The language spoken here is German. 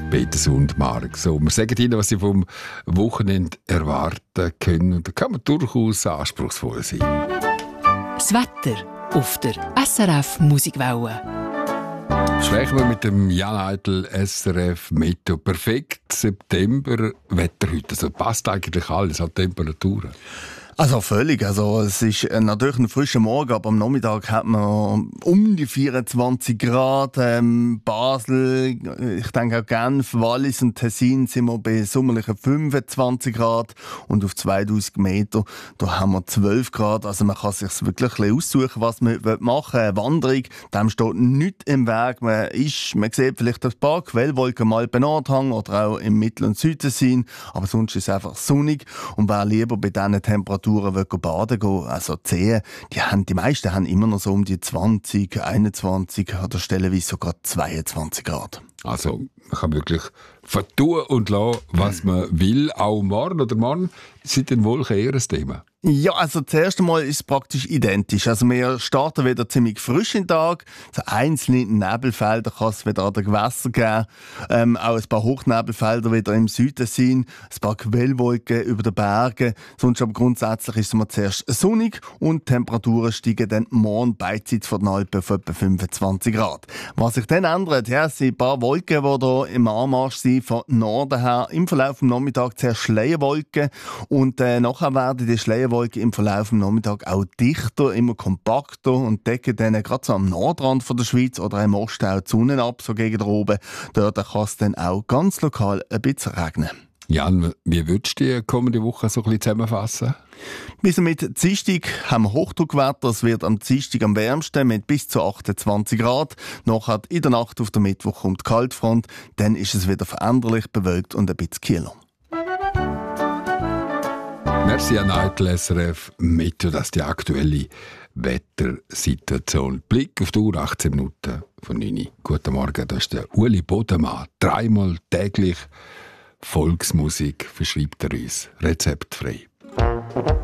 Peter und Marc. So, wir sagen Ihnen, was Sie vom Wochenende erwarten können. Und da kann man durchaus anspruchsvoll sein. Das Wetter auf der SRF Musikwelle. Sprechen wir mit dem Jan Eitel, SRF Meteo. Perfekt September-Wetter heute. Also passt eigentlich alles an Temperaturen. Also völlig. Also es ist natürlich ein frischer Morgen, aber am Nachmittag hat man um die 24 Grad. Basel, ich denke auch Genf, Wallis und Tessin sind wir bei sommerlichen 25 Grad. Und auf 2000 Meter, da haben wir 12 Grad. Also man kann sich wirklich ein bisschen aussuchen, was man machen will. Eine Wanderung, dem steht nichts im Weg. Man sieht vielleicht ein paar Quellwolken mal bei Nordhang oder auch im Mittel- und Südtessin. Aber sonst ist es einfach sonnig. Und wer lieber bei diesen Temperaturen baden gehen, also Zehen, die meisten haben immer noch so um die 20, 21 oder stellenweise sogar 22 Grad. Also man kann wirklich vertun und lassen, was man will. Auch morgen oder morgen sind den Wolken eher ein Thema. Ja, also das erste Mal ist es praktisch identisch. Also wir starten wieder ziemlich frisch in den Tag. So einzelne Nebelfelder kann es wieder an den Gewässern geben. Auch ein paar Hochnebelfelder wieder im Süden sein. Ein paar Quellwolken über den Bergen. Sonst aber grundsätzlich ist es mal zuerst sonnig und die Temperaturen steigen dann morgen beidseits von den Alpen auf etwa 25 Grad. Was sich dann ändert, ja, sind ein paar Wolken, die hier im Anmarsch sind, von Norden her. Im Verlauf des Nachmittags zuerst Schleierwolken und nachher werden die Schleierwolken im Verlauf des Nachmittags auch dichter, immer kompakter und decken dann gerade so am Nordrand von der Schweiz oder im Osten auch die Sonne ab, so gegen oben. Dort kann es dann auch ganz lokal ein bisschen regnen. Jan, wie würdest du die kommende Woche so ein bisschen zusammenfassen? Bis mit Dienstag haben wir Hochdruckwetter. Es wird am Dienstag am wärmsten mit bis zu 28 Grad. Nachher in der Nacht auf der Mittwoch kommt die Kaltfront. Dann ist es wieder veränderlich, bewölkt und ein bisschen kühler. Merci an Eitel, SRF Meteo, das ist die aktuelle Wettersituation. Blick auf die Uhr, 18 Minuten von 9 Uhr. Guten Morgen, das ist der Uli Bodemann. 3-mal täglich Volksmusik verschreibt er uns. Rezeptfrei.